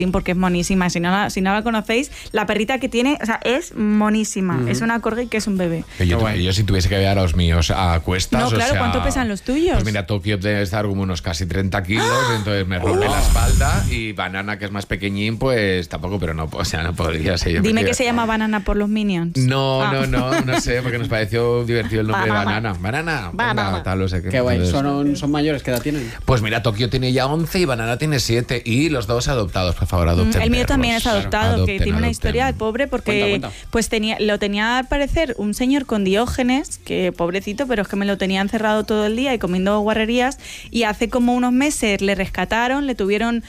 porque es monísima. Si no la conocéis, la perrita que tiene, o sea, es monísima. Es una corgi que es un bebé. Yo si tuviese que ver a los míos a cuestas, no, claro, o sea, ¿cuánto pesan los tuyos? Pues mira, Tokio debe estar como unos casi 30 kilos, entonces me rompe la espalda, y Banana, que es más pequeñín, pues tampoco, pero no, o sea, no podría ser. Dime que se llama Banana por los Minions. No sé, porque nos pareció divertido el nombre de Banana. Banana, tal, no sé qué. Qué guay, son mayores, ¿qué edad tienen? Pues mira, Tokio tiene ya 11 y Banana tiene 7, y los dos adoptados, por favor, adopten. El mío perros. también es adoptado, que tiene una adopten. historia, el pobre, porque Cuenta. pues lo tenía al parecer un señor con Diógenes, que pobrecito, pero es que me lo tenía encerrado todo el día y comiendo guarrerías, y hace como unos meses le rescataron, le tuvieron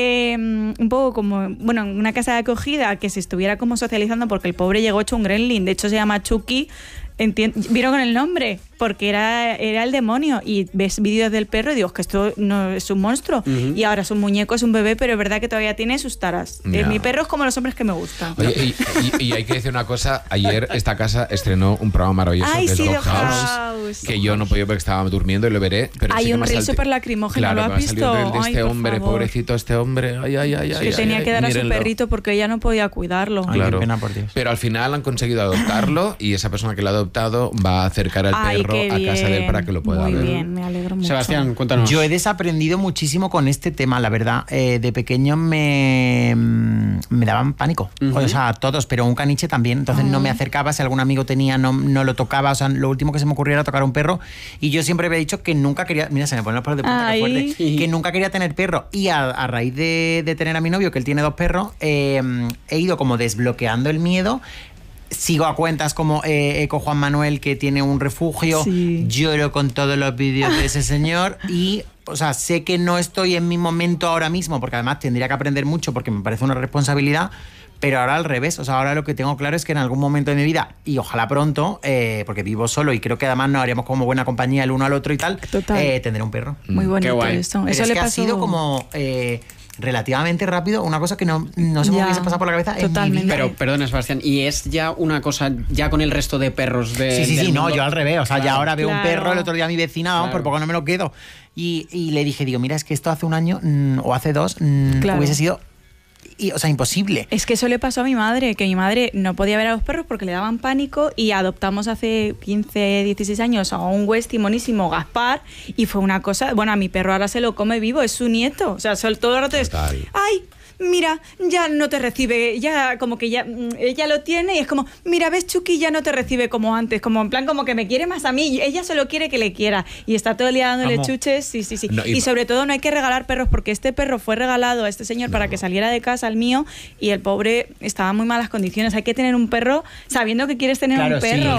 un poco como, bueno, en una casa de acogida, que se estuviera como socializando, porque el pobre llegó hecho un gremlin, de hecho se llama Chucky. ¿Vieron con el nombre? Porque era el demonio, y ves vídeos del perro y digo, que esto no es un monstruo, y ahora es un muñeco, es un bebé, pero es verdad que todavía tiene sus taras. Mi perro es como los hombres que me gustan. Oye, y hay que decir una cosa, ayer esta casa estrenó un programa maravilloso, que es Doghouse, que yo no podía porque estaba durmiendo, y lo veré, pero hay sí que un reel súper lacrimógeno, ¿lo has visto? De este hombre, favor. Pobrecito este hombre, que tenía que dar a su perrito porque ella no podía cuidarlo. Claro. Qué pena por Dios. Pero al final han conseguido adoptarlo, y esa persona que lo ha adoptado va a acercar al perro a casa de él para que lo pueda ver. Muy bien, me alegro mucho. Sebastián, cuéntanos. Yo he desaprendido muchísimo con este tema, la verdad. De pequeño me daban pánico. O sea, todos, pero un caniche también. Entonces no me acercaba. Si algún amigo tenía, no lo tocaba. O sea, lo último que se me ocurría era tocar a un perro. Y yo siempre había dicho que nunca quería... Mira, se me ponen los pelos de punta, que fuerte. Que nunca quería tener perro. Y a raíz de tener a mi novio, que él tiene 2 perros, he ido como desbloqueando el miedo. Sigo a cuentas como Eco Juan Manuel, que tiene un refugio. Sí. Lloro con todos los vídeos de ese señor. Y, o sea, sé que no estoy en mi momento ahora mismo, porque además tendría que aprender mucho, porque me parece una responsabilidad. Pero ahora al revés, o sea, ahora lo que tengo claro es que en algún momento de mi vida, y ojalá pronto, porque vivo solo y creo que además nos haríamos como buena compañía el uno al otro y tal, tendré un perro. Muy bonito. Qué guay. Eso es le que pasó... ha sido como... relativamente rápido, una cosa que no se me hubiese pasado por la cabeza en mi vida. Pero, perdona, Sebastián, ¿y es ya una cosa ya con el resto de perros de Sí, no, yo al revés, o sea, ya ahora veo un perro, el otro día a mi vecina, vamos, por poco no me lo quedo. Y le dije, mira, es que esto hace un año o hace 2 hubiese sido... o sea, imposible. Es que eso le pasó a mi madre, que mi madre no podía ver a los perros porque le daban pánico, y adoptamos hace 15, 16 años a un Westie monísimo, Gaspar, y fue una cosa... Bueno, a mi perro ahora se lo come vivo, es su nieto. O sea, todo el rato es... ¡Ay! Mira, ya no te recibe, ya como que ya ella lo tiene, y es como, mira, ves, Chucky ya no te recibe como antes, como en plan como que me quiere más a mí, ella solo quiere que le quiera, y está todo el día dándole chuches, sí. No, y sobre todo no hay que regalar perros, porque este perro fue regalado a este señor para que saliera de casa, al mío, y el pobre estaba en muy malas condiciones. Hay que tener un perro sabiendo que quieres tener un perro.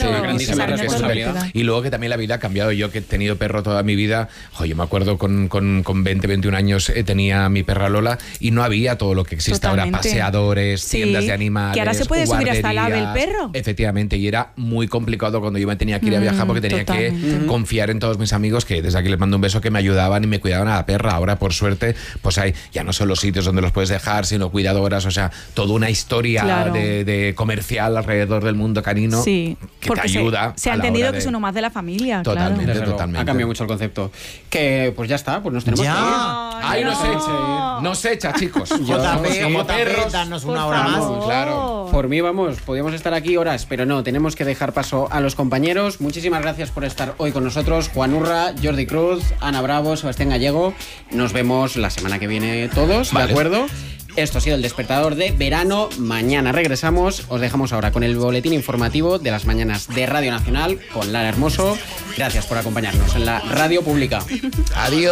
Y luego que también la vida ha cambiado. Yo que he tenido perro toda mi vida, yo me acuerdo con 20, 21 años tenía mi perra Lola, y no había todo lo que existe ahora, paseadores, tiendas de animales, que ahora se puede subir hasta el ave el perro. Efectivamente, y era muy complicado cuando yo me tenía que ir a viajar, porque tenía que confiar en todos mis amigos, que desde aquí les mando un beso, que me ayudaban y me cuidaban a la perra. Ahora, por suerte, pues hay ya no solo sitios donde los puedes dejar, sino cuidadoras, o sea, toda una historia de comercial alrededor del mundo canino que te ayuda. Se ha entendido que es uno más de la familia. Totalmente. Ha cambiado mucho el concepto. Que pues ya está, pues nos tenemos que ir. ¡Ay, nos echa, chicos! Como perros, darnos una hora más. Claro. Por mí, vamos, podríamos estar aquí horas, pero no, tenemos que dejar paso a los compañeros. Muchísimas gracias por estar hoy con nosotros. Juan Urra, Jordi Cruz, Ana Bravo, Sebastián Gallego. Nos vemos la semana que viene todos, ¿de acuerdo? Esto ha sido el despertador de verano. Mañana regresamos. Os dejamos ahora con el boletín informativo de las mañanas de Radio Nacional con Lara Hermoso. Gracias por acompañarnos en la radio pública. Adiós.